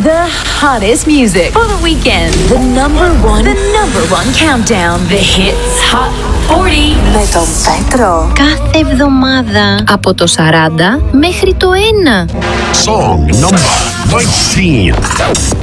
The hottest music for the weekend. The number one countdown. The hits Hot 40 με τον Πέτρο. Κάθε εβδομάδα από το 40 μέχρι το 1. Song number 19.